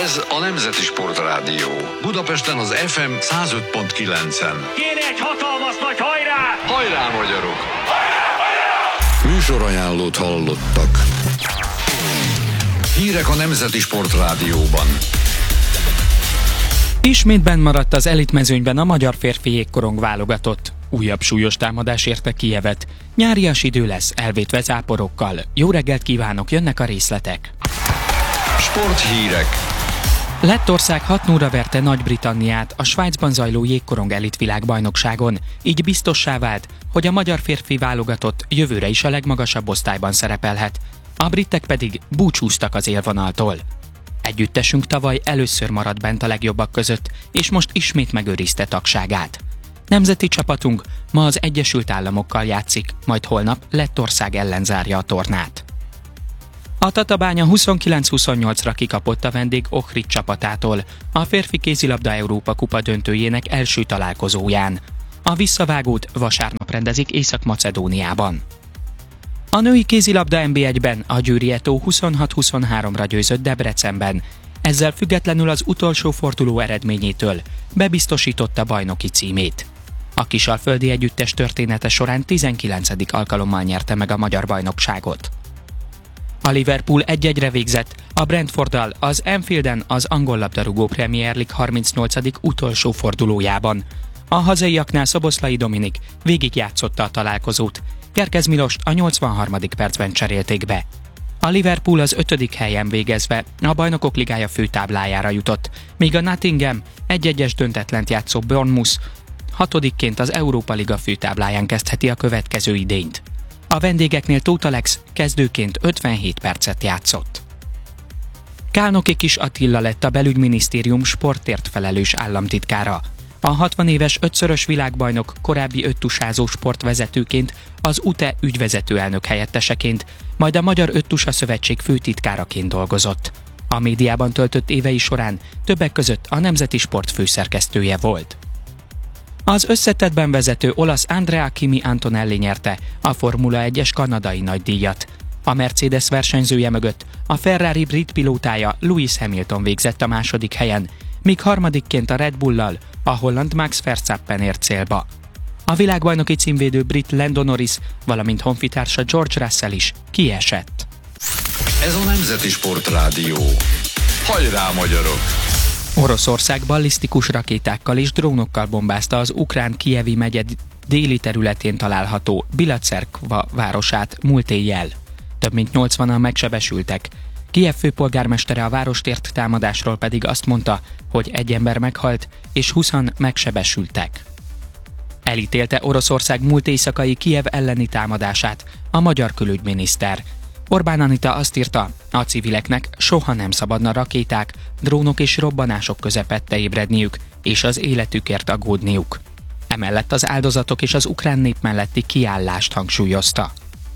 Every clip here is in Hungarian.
Ez a Nemzeti Sportrádió. Budapesten az FM 105.9-en. Kéne egy hatalmas nagy hajrá! Hajrá, magyarok! Hajrá! Műsorajánlót hallottak. Hírek a Nemzeti Sportrádióban. Ismét benn maradt az elitmezőnyben a magyar férfi jégkorong válogatott. Újabb súlyos támadás érte Kijevet. Nyárias idő lesz, elvétve záporokkal. Jó reggelt kívánok, jönnek a részletek. Sporthírek. Lettország 6-0-ra verte Nagy-Britanniát a Svájcban zajló jégkorong elitvilágbajnokságon, így biztossá vált, hogy a magyar férfi válogatott jövőre is a legmagasabb osztályban szerepelhet. A britek pedig búcsúztak az élvonaltól. Együttesünk tavaly először maradt bent a legjobbak között, és most ismét megőrizte tagságát. Nemzeti csapatunk ma az Egyesült Államokkal játszik, majd holnap Lettország ellen zárja a tornát. A Tatabánya 29-28-ra kikapott a vendég Ohrid csapatától, a férfi kézilabda Európa kupa döntőjének első találkozóján. A visszavágót vasárnap rendezik Észak-Macedóniában. A női kézilabda NB1-ben a Győri Eto 26-23-ra győzött Debrecenben. Ezzel függetlenül az utolsó forduló eredményétől bebiztosította bajnoki címét. A kisalföldi együttes története során 19. alkalommal nyerte meg a magyar bajnokságot. A Liverpool 1-1-re végzett, a Brentforddal az Anfielden az angol labdarúgó Premier League 38. utolsó fordulójában. A hazaiaknál Szoboszlai Dominik végigjátszotta a találkozót, Kerkez Milost a 83. percben cserélték be. A Liverpool az 5. helyen végezve a Bajnokok Ligája főtáblájára jutott, míg a Nottingham 1-1-es döntetlent játszó Bournemouth 6-ként az Európa Liga főtábláján kezdheti a következő idényt. A vendégeknél Tóth Alex kezdőként 57 percet játszott. Kálnoki Kis Attila lett a belügyminisztérium sportért felelős államtitkára. A 60 éves 5-szörös világbajnok korábbi öttusázó sportvezetőként, az UTE ügyvezető elnök helyetteseként, majd a Magyar Öttusa Szövetség főtitkáraként dolgozott. A médiában töltött évei során többek között a Nemzeti Sport főszerkesztője volt. Az összetettben vezető olasz Andrea Kimi Antonelli nyerte a Formula 1-es kanadai nagydíjat. A Mercedes versenyzője mögött a Ferrari brit pilótája Lewis Hamilton végzett a második helyen, míg harmadikként a Red Bull-lal a holland Max Verstappen ért célba. A világbajnoki címvédő brit Lando Norris, valamint honfitársa George Russell is kiesett. Ez a Nemzeti Sportrádió. Hajrá, magyarok! Oroszország ballisztikus rakétákkal és drónokkal bombázta az ukrán Kijevi megye déli területén található Bilacerkva városát múlt éjjel. Több mint 80-an megsebesültek. Kijev főpolgármestere a várost ért támadásról pedig azt mondta, hogy egy ember meghalt és 20-an megsebesültek. Elítélte Oroszország múlt éjszakai Kijev elleni támadását a magyar külügyminiszter. Orbán Anita azt írta, a civileknek soha nem szabadna rakéták, drónok és robbanások közepette ébredniük, és az életükért aggódniuk. Emellett az áldozatok és az ukrán nép melletti kiállást hangsúlyozta.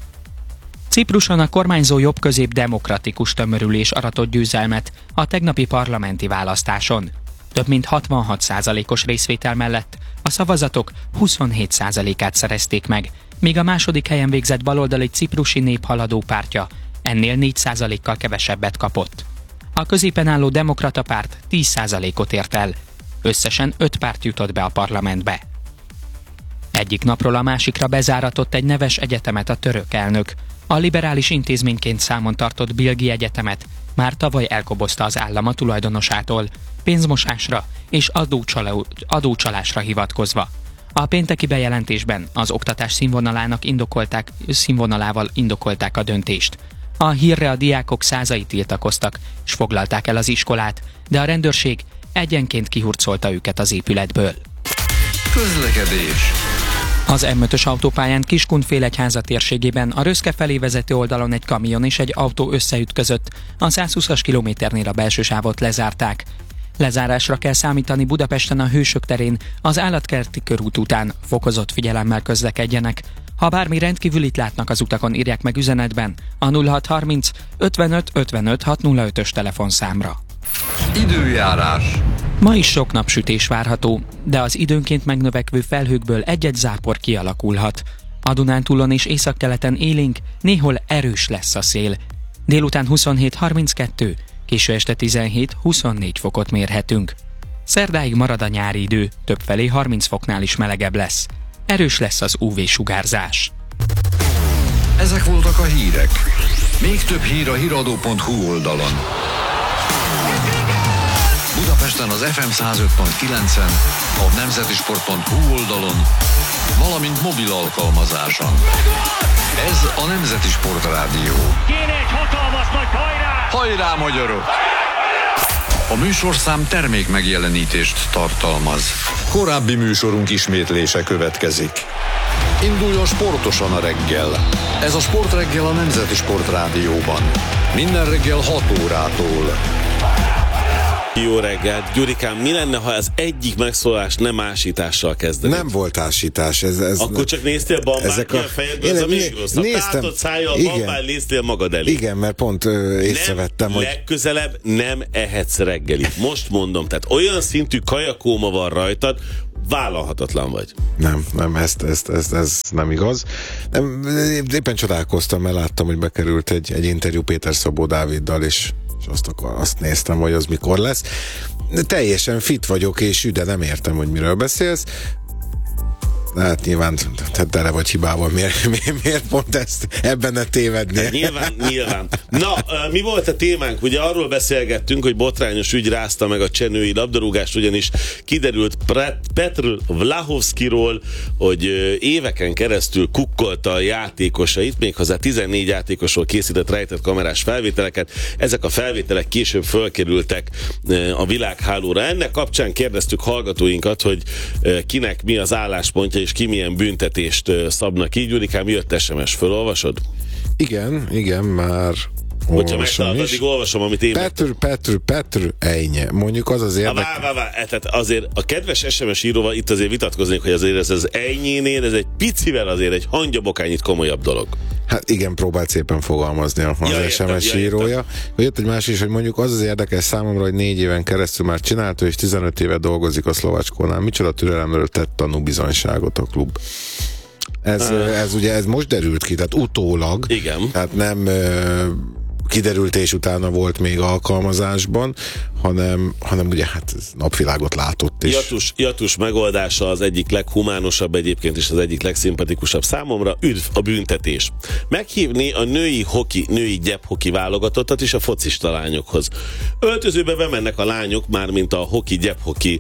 Cipruson a kormányzó jobb-közép demokratikus tömörülés aratott győzelmet a tegnapi parlamenti választáson. Több mint 66%-os részvétel mellett a szavazatok 27%-át szerezték meg, míg a második helyen végzett baloldali ciprusi néphaladó pártja ennél 4%-kal kevesebbet kapott. A középen álló demokrata párt 10%-ot ért el. Összesen 5 párt jutott be a parlamentbe. Egyik napról a másikra bezáratott egy neves egyetemet a török elnök. A liberális intézményként számon tartott Bilgi Egyetemet már tavaly elkobozta az állam a tulajdonosától, pénzmosásra és adócsalásra hivatkozva. A pénteki bejelentésben az oktatás színvonalával indokolták a döntést. A hírre a diákok százai tiltakoztak, és foglalták el az iskolát, de a rendőrség egyenként kihurcolta őket az épületből. Közlekedés. Az M5-ös autópályán Kiskunfélegyháza térségében a Röszke felé vezető oldalon egy kamion és egy autó összeütközött. A 120-as kilométernél a belső sávot lezárták. Lezárásra kell számítani Budapesten a Hősök terén, az Állatkerti körút után, fokozott figyelemmel közlekedjenek. Ha bármi rendkívülit látnak az utakon, írják meg üzenetben a 0630 55 55 605-ös telefonszámra. Időjárás. Ma is sok napsütés várható, de az időnként megnövekvő felhőkből egy-egy zápor kialakulhat. A Dunántúlon és északkeleten élénk, néhol erős lesz a szél. Délután 27-32, késő este 17-24 fokot mérhetünk. Szerdáig marad a nyári idő, többfelé 30 foknál is melegebb lesz. Erős lesz az UV-sugárzás. Ezek voltak a hírek. Még több hír a hiradó.hu oldalon. Budapesten az FM 105.9-en, a nemzetisport.hu oldalon, valamint mobil alkalmazáson. Ez a Nemzeti Sport Rádió. Kéne egy hatalmas nagy hajrá! Hajrá, magyarok! A műsorszám termék megjelenítést tartalmaz. Korábbi műsorunk ismétlése következik. Induljon sportosan a reggel. Ez a Sportreggel a Nemzeti Sport Rádióban. Minden reggel 6 órától. Jó reggelt. Gyurikám, mi lenne, ha az egyik megszólás nem ásítással kezdenéd? Nem volt ásítás. Ez akkor csak néztél bambát ki a fejedből, ez a még rosszabb. Tátod szájjal, bambán néztél magad elé. Igen, mert pont észrevettem, hogy... Legközelebb nem ehetsz reggelit. Most mondom, tehát olyan szintű kajakóma van rajtad, vállalhatatlan vagy. Nem, ez nem igaz. Éppen csodálkoztam, mert láttam, hogy bekerült egy interjú Péter Szabó Dáviddal, és azt néztem, hogy az mikor lesz. Teljesen fit vagyok, és de nem értem, hogy miről beszélsz. Hát nyilván tele vagy hibával, miért pont ezt ebben ne tévednél? Nyilván. Na, mi volt a témánk? Ugye arról beszélgettünk, hogy botrányos ügy rázta meg a cseh-női labdarúgást, ugyanis kiderült Petr Vlahovszkiról, hogy éveken keresztül kukkolta a játékosait, méghozzá 14 játékosról készített rejtett kamerás felvételeket. Ezek a felvételek később fölkerültek a világhálóra. Ennek kapcsán kérdeztük hallgatóinkat, hogy kinek mi az álláspontja, és ki milyen büntetést szabnak ki. Gyurikám, jött SMS, fölolvasod? Igen, már hogyha megtalálod, addig olvasom, amit én... Petr Ejnye. Mondjuk az érdek... Tehát azért a kedves SMS íróval itt azért vitatkoznék, hogy azért ez az Ejnyénél, ez egy picivel azért egy hangyabokányit komolyabb dolog. Hát igen, próbált szépen fogalmazni az SMS írója. Jött egy másik is, hogy mondjuk az érdekes számomra, hogy 4 éven keresztül már csinálta, és 15 éve dolgozik a Szlovácskónál. Micsoda türelemről tett tanúbizonyságot a klub. Ez most derült ki, tehát utólag. Igen. Tehát nem kiderült és utána volt még alkalmazásban, hanem ugye hát napvilágot látott is. Jatus megoldása az egyik leghumánosabb egyébként, és az egyik legszimpatikusabb számomra. Üdv a büntetés. Meghívni a női gyephoki válogatottat is a focista lányokhoz. Öltözőbe bemennek a lányok, mármint a gyephoki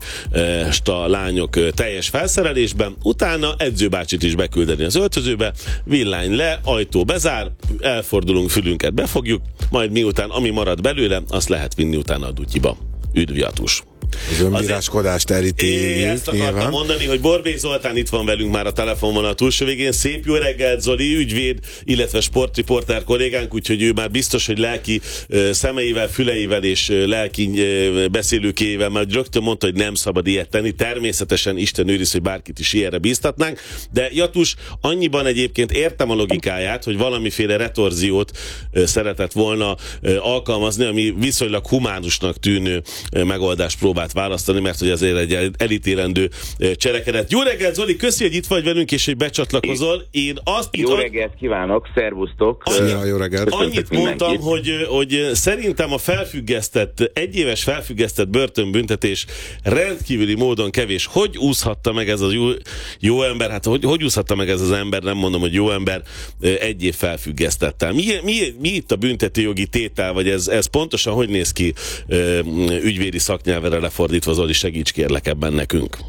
lányok teljes felszerelésben, utána edzőbácsit is beküldeni az öltözőbe, villány le, ajtó bezár, elfordulunk, fülünket befogjuk, majd miután ami marad belőle, azt lehet vinni utána a dutyiba. Üdv, Jatus! Az önbíráskodást elítéljük. Ezt akartam mondani, hogy Borbély Zoltán itt van velünk már a telefonvonal túlsó végén. Szép jó reggelt, Zoli, ügyvéd, illetve sportriporter kollégánk, úgyhogy ő már biztos, hogy lelki szemeivel, füleivel és lelki beszélőkével már rögtön mondta, hogy nem szabad ilyet tenni. Természetesen Isten őriz, hogy bárkit is ilyenre bíztatnánk, de Jatus, annyiban egyébként értem a logikáját, hogy valamiféle retorziót szeretett volna alkalmazni, ami viszonylag humánusnak tűnő megoldást próbált választani, mert hogy azért egy elítélendő cselekedet. Jó reggelt, Zoli, köszi, hogy itt vagy velünk, és hogy becsatlakozol. Jó reggelt kívánok, szervusztok! Jó reggelt! Annyit mondtam, hogy szerintem a egyéves felfüggesztett börtönbüntetés rendkívüli módon kevés. Hogy úszhatta meg ez a jó ember, hát hogy úszhatta meg ez az ember, nem mondom, hogy jó ember, 1 év felfüggesztettel. Mi itt a büntetőjogi tétel, vagy ez pontosan hogy néz ki ügyvédi szaknyelvre lefordítva? Zoli, segíts kérlek ebben nekünk.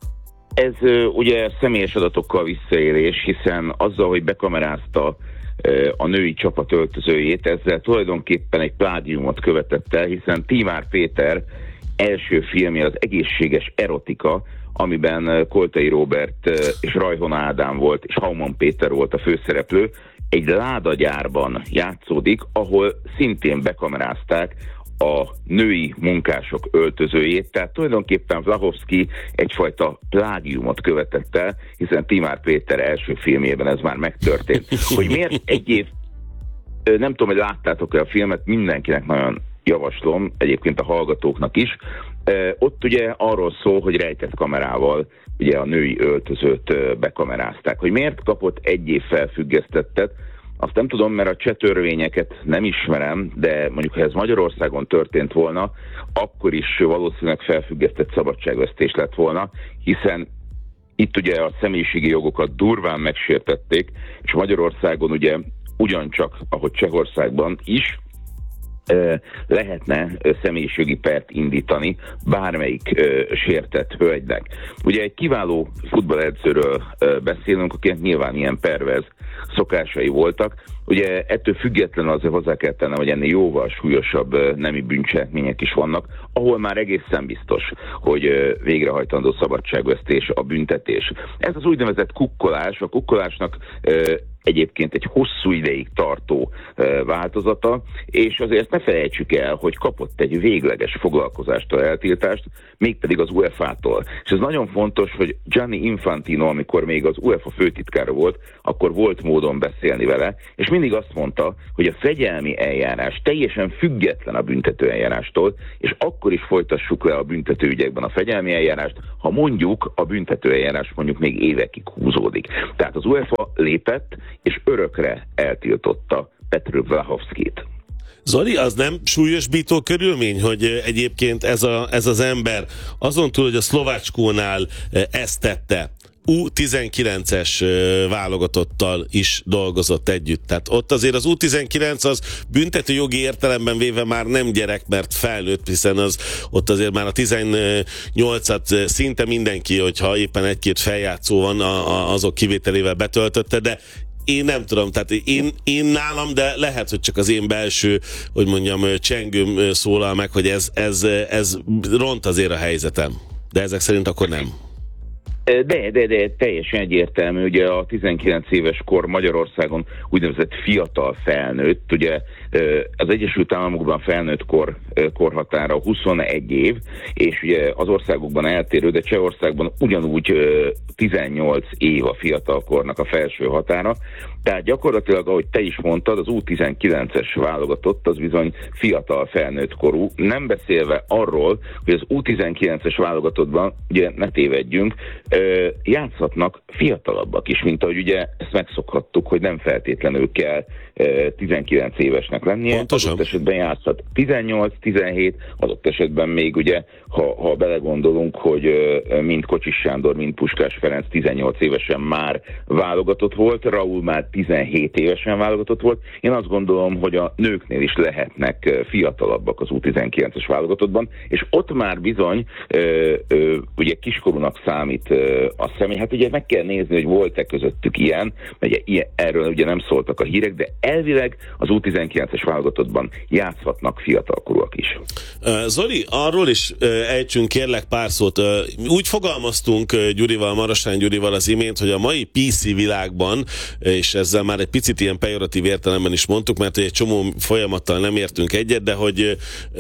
Ez ugye személyes adatokkal visszaélés, hiszen azzal, hogy bekamerázta a női csapat öltözőjét, ezzel tulajdonképpen egy plágiumot követett el, hiszen Tímár Péter első filmje az Egészséges erotika, amiben Koltai Róbert és Rajhon Ádám volt, és Hauman Péter volt a főszereplő, egy ládagyárban játszódik, ahol szintén bekamerázták a női munkások öltözőjét, tehát tulajdonképpen Vlahovszki egyfajta plágiumot követett el, hiszen Tímár Péter első filmjében ez már megtörtént. Hogy miért 1 év, nem tudom, hogy láttátok-e a filmet, mindenkinek nagyon javaslom, egyébként a hallgatóknak is. Ott ugye arról szól, hogy rejtett kamerával ugye a női öltözőt bekamerázták. Hogy miért kapott 1 év felfüggesztettet, azt nem tudom, mert a cseh törvényeket nem ismerem, de mondjuk ha ez Magyarországon történt volna, akkor is valószínűleg felfüggesztett szabadságvesztés lett volna, hiszen itt ugye a személyiségi jogokat durván megsértették, és Magyarországon ugye ugyancsak, ahogy Csehországban is, lehetne személyiségi pert indítani bármelyik sértett hölgynek. Ugye egy kiváló futballedzőről beszélünk, akinek nyilván ilyen perverz szokásai voltak. Ugye ettől függetlenül azért hozzá kell tennem, hogy ennél jóval súlyosabb nemi bűncselekmények is vannak, ahol már egészen biztos, hogy végrehajtandó szabadságvesztés a büntetés. Ez az úgynevezett kukkolás, a kukkolásnak egyébként egy hosszú ideig tartó változata, és azért ne felejtsük el, hogy kapott egy végleges foglalkozástól eltiltást, mégpedig az UEFA-tól. És ez nagyon fontos, hogy Gianni Infantino, amikor még az UEFA főtitkára volt, akkor volt módon beszélni vele, és mindig azt mondta, hogy a fegyelmi eljárás teljesen független a büntető eljárástól, és akkor is folytassuk le a büntetőügyekben a fegyelmi eljárást, ha mondjuk a büntető eljárás mondjuk még évekig húzódik. Tehát az UEFA lépett, és örökre eltiltotta Petr Vlahovskit. Zoli, az nem súlyosbító körülmény, hogy egyébként ez az ember azon túl, hogy a Szlovácskónál ezt tette, U19-es válogatottal is dolgozott együtt. Tehát ott azért az U19 az büntető jogi értelemben véve már nem gyerek, mert felnőtt, hiszen ott azért már a 18-at szinte mindenki, hogyha éppen egy-két feljátszó van, azok kivételével betöltötte, de én nem tudom, tehát én nálam, de lehet, hogy csak az én belső, hogy mondjam, csengőm szólal meg, hogy ez ront azért a helyzetem. De ezek szerint akkor nem. De teljesen egyértelmű, ugye a 19 éves kor Magyarországon úgynevezett fiatal felnőtt, ugye az Egyesült Államokban felnőtt korhatára 21 év, és ugye az országokban eltérő, de Csehországban ugyanúgy 18 év a fiatalkornak a felső határa, tehát gyakorlatilag, ahogy te is mondtad, az U19-es válogatott az bizony fiatal felnőtt korú, nem beszélve arról, hogy az U19-es válogatottban, ugye ne tévedjünk, játszhatnak fiatalabbak is, mint ahogy ugye ezt megszokhattuk, hogy nem feltétlenül kell 19 évesnek lennie. Pontosan. Adott esetben játszhat 18-17, adott esetben még ugye, ha belegondolunk, hogy mind Kocsis Sándor, mind Puskás Ferenc 18 évesen már válogatott volt, Raúl már 17 évesen válogatott volt. Én azt gondolom, hogy a nőknél is lehetnek fiatalabbak az U19-es válogatottban, és ott már bizony ugye kiskorúnak számít a személy. Hát ugye meg kell nézni, hogy volt-e közöttük ilyen, mert erről ugye nem szóltak a hírek, de elvileg az U19-es válogatottban játszhatnak fiatalkorúak is. Zoli, arról is ejtsünk kérlek pár szót. Úgy fogalmaztunk Gyurival, Marosán Gyurival az imént, hogy a mai PC világban, és ezzel már egy picit ilyen pejoratív értelemben is mondtuk, mert egy csomó folyamattal nem értünk egyet, de hogy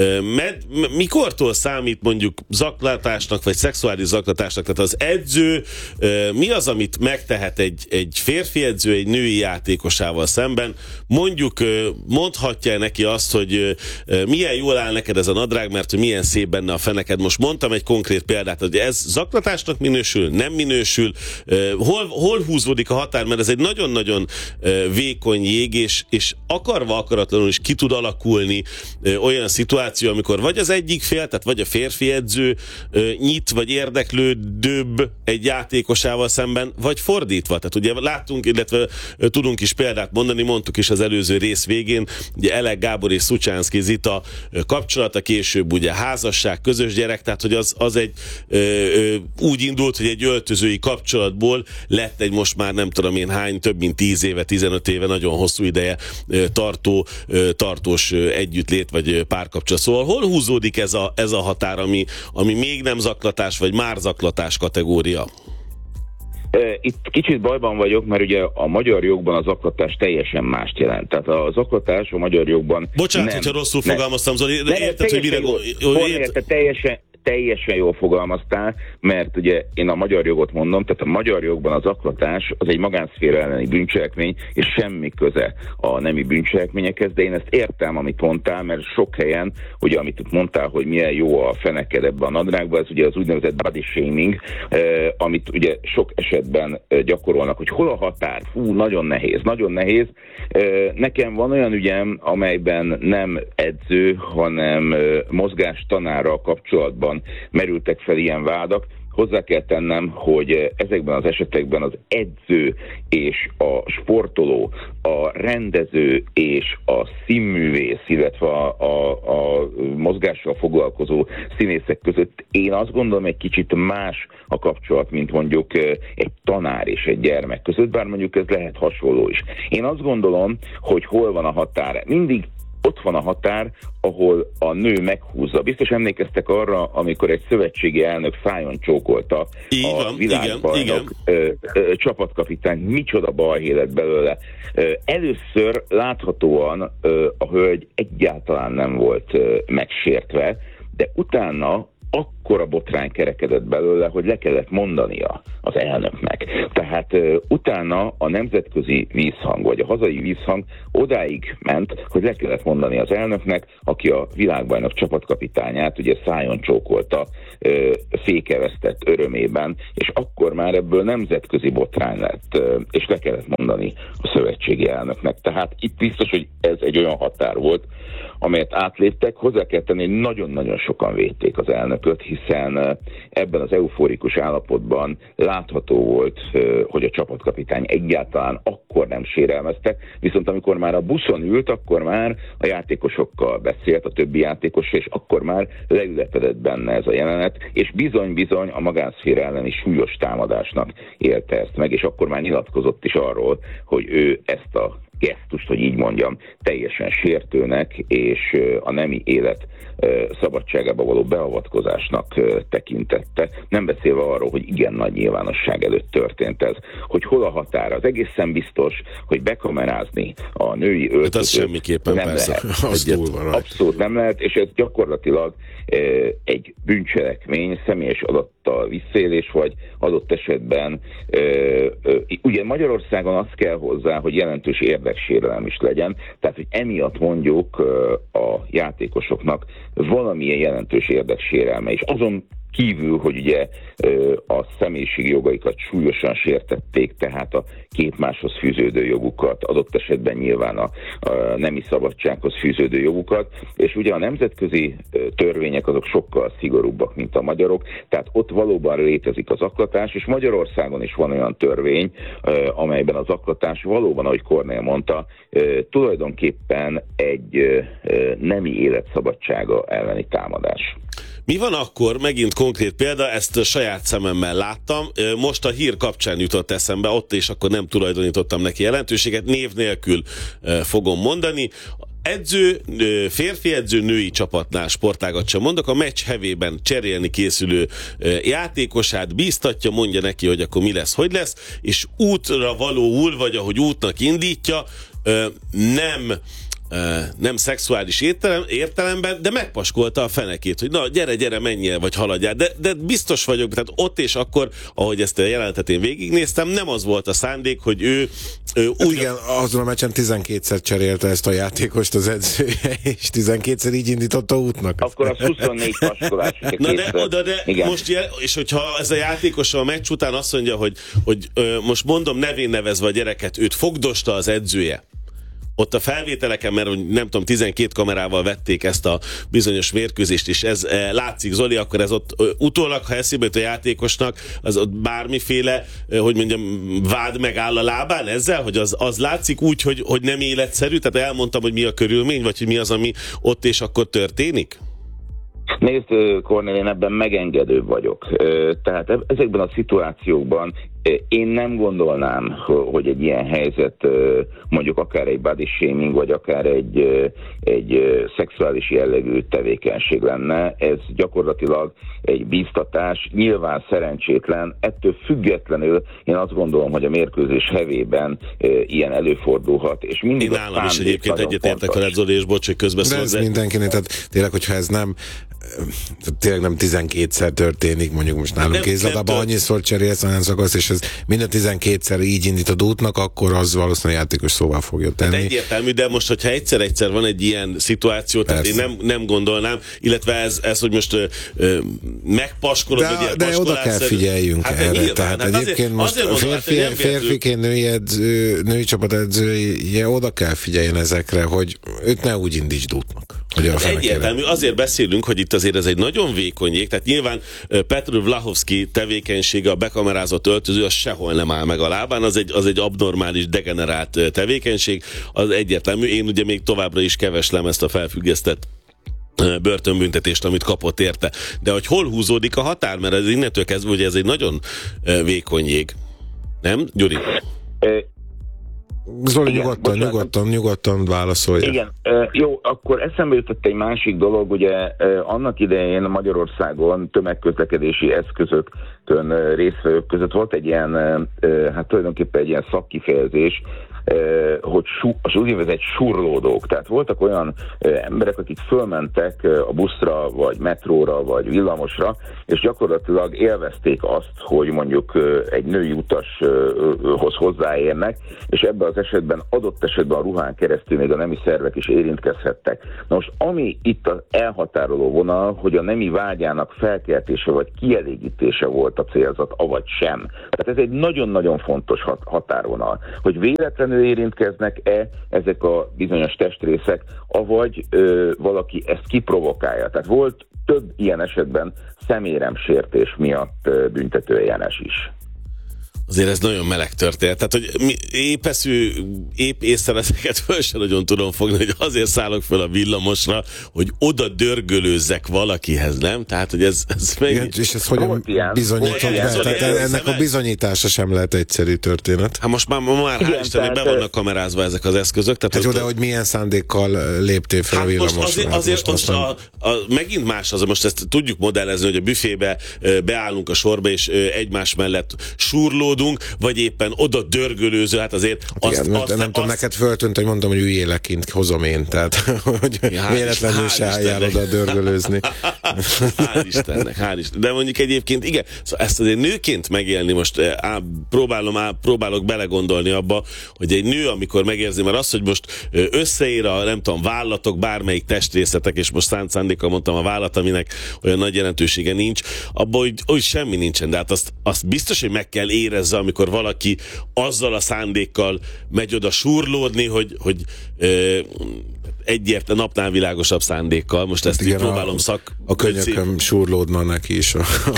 mikortól számít mondjuk zaklatásnak, vagy szexuális zaklatásnak, tehát az edző, mi az, amit megtehet egy férfi edző egy női játékosával szemben, mondjuk mondhatja neki azt, hogy milyen jól áll neked ez a nadrág, mert hogy milyen szép benne a feneked. Most mondtam egy konkrét példát, hogy ez zaklatásnak minősül, nem minősül, hol húzódik a határ, mert ez egy nagyon-nagyon vékony jég, és akarva akaratlanul is ki tud alakulni olyan szituáció, amikor vagy az egyik fél, tehát vagy a férfi edző nyit, vagy érdeklődőbb egy játékosával szemben, vagy fordítva. Tehát ugye láttunk, illetve tudunk is példát mondani, mondtuk is az előző rész végén, ugye Elek Gábor és Szucsánszky Zita kapcsolata, később ugye házasság, közös gyerek, tehát hogy az egy úgy indult, hogy egy öltözői kapcsolatból lett egy most már nem tudom én hány, több mint 10 éve, 15 éve, nagyon hosszú ideje tartós együttlét vagy párkapcsolat. Szóval hol húzódik ez a határ, ami még nem zaklatás, vagy már zaklatás kategória? Itt kicsit bajban vagyok, mert ugye a magyar jogban a zaklatás teljesen mást jelent. Tehát a zaklatás a magyar jogban... Bocsánat, hogyha rosszul fogalmaztam, Zoli, érted, hogy mire... teljesen jól fogalmaztál, mert ugye én a magyar jogot mondom, tehát a magyar jogban az zaklatás az egy magánszféra elleni bűncselekmény, és semmi köze a nemi bűncselekményekhez, de én ezt értem, amit mondtál, mert sok helyen, ugye amit mondtál, hogy milyen jó a feneked ebben a nadrágban, ez ugye az úgynevezett body shaming, amit ugye sok esetben gyakorolnak, hogy hol a határ? Fú, nagyon nehéz, nagyon nehéz. Nekem van olyan ügyem, amelyben nem edző, hanem mozgástanárral kapcsolatban merültek fel ilyen vádak. Hozzá kell tennem, hogy ezekben az esetekben az edző és a sportoló, a rendező és a színművész, illetve a mozgással foglalkozó színészek között én azt gondolom, egy kicsit más a kapcsolat, mint mondjuk egy tanár és egy gyermek között, bár mondjuk ez lehet hasonló is. Én azt gondolom, hogy hol van a határ. Mindig ott van a határ, ahol a nő meghúzza. Biztos emlékeztek arra, amikor egy szövetségi elnök szájon csókolta a világbajnok csapatkapitány, micsoda balhé lett belőle. Először láthatóan a hölgy egyáltalán nem volt megsértve, de utána akkora botrány kerekedett belőle, hogy le kellett mondania az elnöknek. Tehát utána a nemzetközi vízhang, vagy a hazai vízhang odáig ment, hogy le kellett mondani az elnöknek, aki a világbajnok csapatkapitányát ugye szájon csókolta, fékeztett örömében, és akkor már ebből nemzetközi botrány lett, és le kellett mondani a szövetségi elnöknek. Tehát itt biztos, hogy ez egy olyan határ volt, amelyet átléptek. Hozzá kell tenni, hogy nagyon-nagyon sokan védték az elnököt, hiszen ebben az eufórikus állapotban látható volt, hogy a csapatkapitány egyáltalán akkor nem sérelmezte, viszont amikor már a buszon ült, akkor már a játékosokkal beszélt, a többi játékossal, és akkor már leülepedett benne ez a jelenet, és bizony-bizony a magánszféra elleni súlyos támadásnak élte ezt meg, és akkor már nyilatkozott is arról, hogy ő ezt a gesztust, hogy így mondjam, teljesen sértőnek és a nemi élet szabadságába való beavatkozásnak tekintette. Nem beszélve arról, hogy igen nagy nyilvánosság előtt történt ez. Hogy hol a határ? Az egészen biztos, hogy bekamerázni a női öltözőt az semmiképpen nem persze. lehet. Abszolút nem lehet, és ez gyakorlatilag egy bűncselekmény, személyes adattal visszaélés, vagy adott esetben ugye Magyarországon az kell hozzá, hogy jelentős érdeksérelem is legyen, tehát hogy emiatt mondjuk a játékosoknak valamilyen jelentős érdeksérelme is. Azon kívül, hogy ugye a személyiségi jogaikat súlyosan sértették, tehát a képmáshoz fűződő jogukat, adott esetben nyilván a nemi szabadsághoz fűződő jogukat, és ugye a nemzetközi törvények azok sokkal szigorúbbak, mint a magyarok, tehát ott valóban létezik az zaklatás, és Magyarországon is van olyan törvény, amelyben a zaklatás valóban, ahogy Kornél mondta, tulajdonképpen egy nemi életszabadsága elleni támadás. Mi van akkor, megint konkrét példa, ezt a saját szememmel láttam, most a hír kapcsán jutott eszembe, ott és akkor nem tulajdonítottam neki jelentőséget, név nélkül fogom mondani. Edző, férfi edző női csapatnál, sportágat sem mondok, a meccs hevében cserélni készülő játékosát bíztatja, mondja neki, hogy akkor mi lesz, hogy lesz, és útra valóul, vagy ahogy útnak indítja, nem szexuális értelemben, de megpaskolta a fenekét, hogy na, gyere, menjél, vagy haladjál. De biztos vagyok, tehát ott és akkor, ahogy ezt a jelenetet én végignéztem, nem az volt a szándék, hogy ő úgy... Igen, azon a meccsen 12-szer cserélte ezt a játékost az edzője, és 12-szer így indította útnak. Akkor az 24 paskolás. Na de most, és hogyha ez a játékos a meccs után azt mondja, hogy most mondom nevén nevezve a gyereket, őt fogdosta az edzője, ott a felvételeken, mert nem tudom, 12 kamerával vették ezt a bizonyos mérkőzést, és ez látszik, Zoli, akkor ez ott utólag, ha eszébe jut a játékosnak, az ott bármiféle, hogy mondjam, vád megáll a lábán ezzel, hogy az látszik úgy, hogy nem életszerű, tehát elmondtam, hogy mi a körülmény, vagy hogy mi az, ami ott és akkor történik? Nézd, Kornél, én ebben megengedő vagyok. Tehát ezekben a szituációkban Én nem gondolnám, hogy egy ilyen helyzet mondjuk akár egy body shaming, vagy akár egy szexuális jellegű tevékenység lenne. Ez gyakorlatilag egy bíztatás, nyilván szerencsétlen, ettől függetlenül én azt gondolom, hogy a mérkőzés hevében ilyen előfordulhat. És mindig én nálam is egyébként egyetértek veled, Zoli, és bocs, hogy közbeszól. De ez mindenkinek, tehát tényleg, hogyha ez nem 12-szer történik, mondjuk most nálunk kézilabdában annyiszor cserélsz olyan szakaszt, és ez minden 12-szer így indítod útnak, akkor az valószínűleg játékos szóval fogja tenni. Hát egyértelmű, de most, hogyha egyszer van egy ilyen szituáció, tehát én nem gondolnám, illetve ez hogy most megpaskolod, de oda kell figyeljünk erre. Tehát egyébként most férfiként női csapat edzője oda kell figyeljen ezekre, hogy őt ne úgy indítsd útnak. Egyértelmű, azért beszélünk, hogy itt azért ez egy nagyon vékony jég, tehát nyilván Petr Vlahovszky tevékenysége, a bekamerázott öltöző, az sehol nem áll meg a lábán, az egy abnormális, degenerált tevékenység, az egyértelmű. Én ugye még továbbra is keveslem ezt a felfüggesztett börtönbüntetést, amit kapott érte. De hogy hol húzódik a határ, mert ez innentől kezdve, hogy ez egy nagyon vékony jég. Nem, Gyuri? Zoli, nyugodtan válaszolja. Igen, jó, akkor eszembe jutott egy másik dolog, ugye annak idején Magyarországon tömegközlekedési eszközökön résztvevők között volt egy ilyen, hát tulajdonképpen egy ilyen szakkifejezés, hogy az úgynevezett surlódók. Tehát voltak olyan emberek, akik fölmentek a buszra, vagy metróra, vagy villamosra, és gyakorlatilag élvezték azt, hogy mondjuk egy női utashoz hozzáérnek, és ebben az esetben, adott esetben a ruhán keresztül még a nemi szervek is érintkezhettek. Na most, ami itt az elhatároló vonal, hogy a nemi vágyának felkeltése vagy kielégítése volt a célzat, avagy sem. Tehát ez egy nagyon-nagyon fontos határvonal, hogy véletlenül érintkeznek-e ezek a bizonyos testrészek, avagy valaki ezt kiprovokálja. Tehát volt több ilyen esetben személyeremsértés miatt büntetőeljárás is. Azért ez nagyon meleg történet. Tehát, hogy épp észreleteket föl sem nagyon tudom fogni, hogy azért szállok föl a villamosra, hogy oda dörgölőzzek valakihez, nem? Tehát, hogy ez igen, és ez hogyan bizonyítod be? Tehát ennek a bizonyítása sem lehet egyszerű történet. Hát most már hál' Istennek be vannak kamerázva ezek az eszközök. Tehát oda, hogy milyen szándékkal léptél fel a villamosra. Azért megint más az, most ezt tudjuk modellezni, hogy a büfébe beállunk a sorba, és egymás mellett surlódunk, vagy éppen oda dörgölőző, hát azért nem tudom, neked föltűnt, hogy mondom, hogy üljél le kint, hozom én, tehát hogy véletlenül se álljál oda dörgölőzni. Hál' Istennek. De mondjuk egyébként igen, szóval ezt azért nőként megélni, most próbálok belegondolni abba, hogy egy nő, amikor megérzi, mert az, hogy most összeér a, nem tudom, vállatok, bármelyik testrészetek, és most szánt szándékkal mondtam a vállat, aminek olyan nagy jelentősége nincs, abban hogy semmi nincsen, de hát azt biztos, hogy meg kell érezze, amikor valaki azzal a szándékkal megy oda surlódni, hogy egyértelműen napnál világosabb szándékkal. Most ezt így próbálom a könyököm surlódna neki is.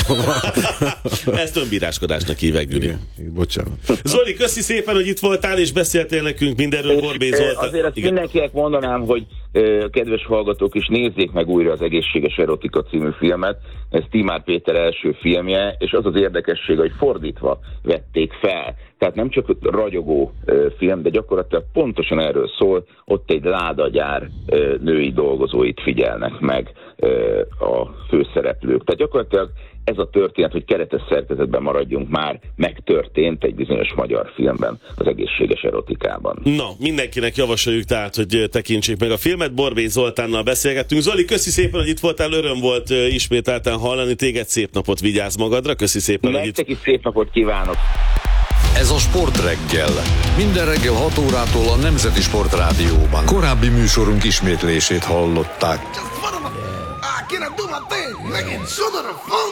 Ezt önbíráskodásnak hívek, Gyuri. Bocsánat. Zoli, köszi szépen, hogy itt voltál, és beszéltél nekünk mindenről. Borbély Zoltán. Azért azt mindenkinek mondanám, hogy kedves hallgatók is nézzék meg újra az Egészséges Erotika című filmet. Ez Tímár Péter első filmje, és az az érdekesség, hogy fordítva vették fel. Tehát nem csak ragyogó film, de gyakorlatilag pontosan erről szól, ott egy ládagyár női dolgozóit figyelnek meg a főszereplők. Tehát gyakorlatilag ez a történet, hogy keretes szerkezetben maradjunk, már megtörtént egy bizonyos magyar filmben, az Egészséges Erotikában. Na, mindenkinek javasoljuk tehát, hogy tekintsék meg a filmet. Borbély Zoltánnal beszélgettünk. Zoli, köszi szépen, hogy itt voltál, öröm volt ismételten hallani téged, szép napot, vigyázz magadra, köszi szépen. Nektek is szép napot kívánok! Ez a Sportreggel. Minden reggel 6 órától a Nemzeti Sportrádióban. Korábbi műsorunk ismétlését hallották.